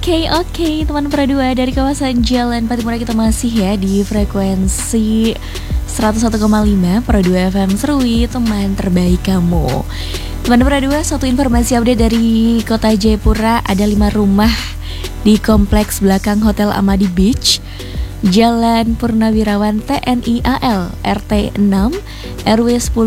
Oke, teman Pradua dari kawasan Jalan Patimura kita masih ya di frekuensi 101,5 Pradua FM Serui, teman terbaik kamu. Teman Pradua, satu informasi update dari Kota Jayapura, ada 5 rumah di kompleks belakang Hotel Amadi Beach, Jalan Purnawirawan TNI AL, RT 6, RW 10